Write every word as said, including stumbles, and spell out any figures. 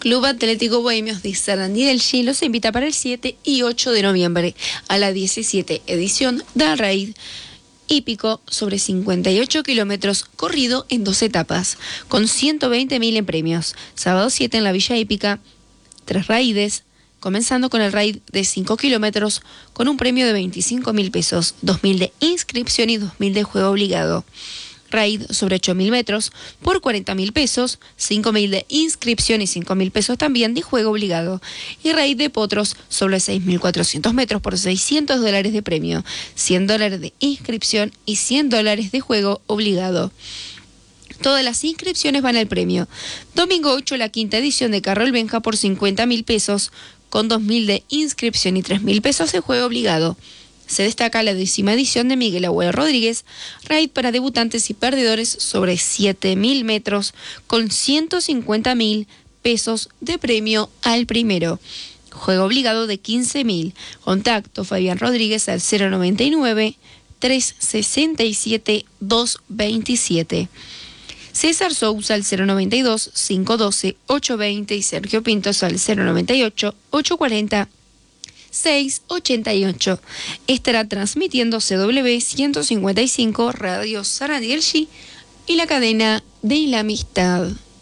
Club Atlético Bohemios de Sarandí del Chi los invita para el siete y ocho de noviembre a la diecisiete edición del Raid hípico sobre cincuenta y ocho kilómetros corrido en dos etapas, con ciento veinte mil en premios. Sábado siete en la Villa Hípica, tres raides, comenzando con el raid de cinco kilómetros con un premio de veinticinco mil pesos, dos mil de inscripción y dos mil de juego obligado. Raid sobre ocho mil metros por cuarenta mil pesos, cinco mil de inscripción y cinco mil pesos también de juego obligado. Y raid de potros sobre seis mil cuatrocientos metros por seiscientos dólares de premio, cien dólares de inscripción y cien dólares de juego obligado. Todas las inscripciones van al premio. Domingo ocho, la quinta edición de Carrol Benja por cincuenta mil pesos, con dos mil de inscripción y tres mil pesos de juego obligado. Se destaca la décima edición de Miguel Agüero Rodríguez, raid para debutantes y perdedores sobre siete mil metros, con ciento cincuenta mil pesos de premio al primero. Juego obligado de quince mil. Contacto Fabián Rodríguez al cero noventa y nueve, trescientos sesenta y siete, doscientos veintisiete. César Sousa al cero noventa y dos, quinientos doce, ochocientos veinte y Sergio Pintos al cero noventa y ocho, ochocientos cuarenta, seiscientos ochenta y ocho. Estará transmitiendo C W ciento cincuenta y cinco Radio Sarandí del Chi y la cadena de la amistad.